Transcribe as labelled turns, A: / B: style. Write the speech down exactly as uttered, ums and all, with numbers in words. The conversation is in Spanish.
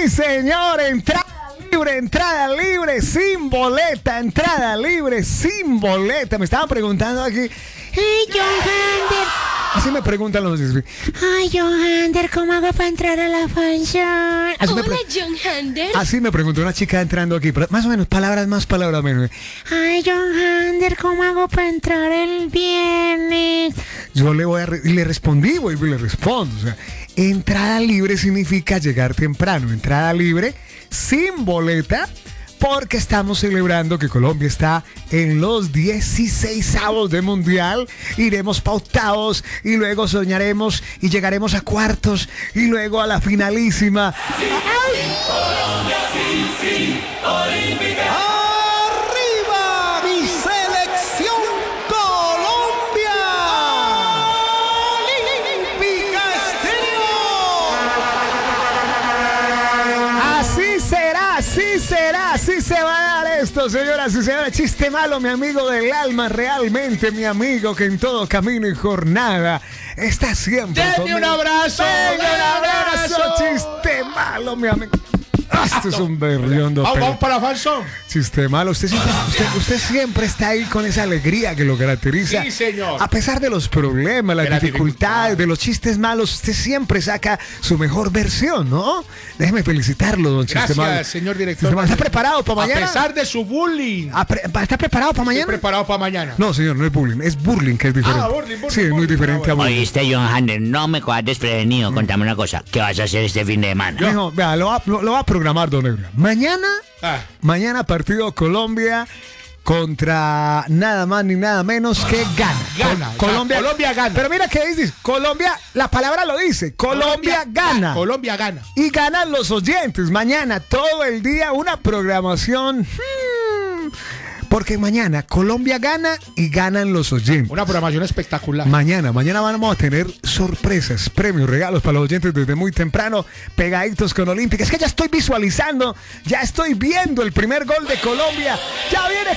A: Sí, señor, entrada libre, entrada libre, sin boleta, entrada libre, sin boleta. Me estaban preguntando aquí.
B: Hey, John Hander.
A: Así me preguntan los...
B: Ay, John Hander, ¿cómo hago para entrar a la función?
A: Así
C: Hola,
A: me
C: John Hander.
A: Así me preguntó una chica entrando aquí, pero más o menos, palabras más, palabras menos.
B: Ay, John Hander, ¿cómo hago para entrar el viernes?
A: Yo le voy a re- y le respondí, voy y le respondo. O sea, entrada libre significa llegar temprano. Entrada libre sin boleta, porque estamos celebrando que Colombia está en los dieciseisavos de Mundial. Iremos pautados y luego soñaremos y llegaremos a cuartos y luego a la finalísima. ¡Arriba mi selección Colombia! ¡Olímpica Estéreo! Así será, así será, así se va a dar esto, señoras y señores. Chiste malo, mi amigo del alma, realmente mi amigo que en todo camino y jornada está siempre
D: ¡Denme
A: conmigo.
D: un abrazo!
A: ¡Venga, un abrazo!
D: ¡Abrazo!
A: Chiste malo, mi amigo. Ah, Este es un berriondo.
D: Vamos,
A: pero-
D: vamos para Falsón.
A: Chiste malo, usted siempre, usted, usted siempre está ahí con esa alegría que lo caracteriza.
D: Sí, señor.
A: A pesar de los problemas, las
D: De las
A: dificultades, de los chistes malos, usted siempre saca su mejor versión, ¿no? Déjeme felicitarlo, don Chiste Malo.
D: Gracias, señor director.
A: Chiste Malo, ¿está preparado para
D: A
A: mañana?
D: pesar de su bullying.
A: Ah, pre- ¿Está preparado para
D: Estoy
A: mañana?
D: preparado para mañana.
A: No, señor, no es bullying, es burling, que es diferente.
D: Ah, burling, burling,
A: Sí, es muy
D: burling.
A: diferente
D: Ah,
A: a
D: bueno.
A: bullying.
E: Oíste, John Hander, no me cojas desprevenido. Contame una cosa. ¿Qué vas a hacer este fin de semana?
A: Mijo, vea, lo va, lo, lo va a programar, don Ebra. Mañana,
D: Ah.
A: mañana partido Colombia contra nada más ni nada menos que Ghana.
D: Gana,
A: Col- Colombia,
D: Colombia gana.
A: Pero mira qué dice, Colombia, la palabra lo dice, Colombia, gana.
D: Colombia gana.
A: Y ganan los oyentes. Mañana todo el día una programación. hmm, porque mañana Colombia gana y ganan los oyentes.
D: Una programación espectacular.
A: Mañana, mañana vamos a tener sorpresas, premios, regalos para los oyentes desde muy temprano, pegaditos con Olímpica. Es que ya estoy visualizando, ya estoy viendo el primer gol de Colombia. Ya viene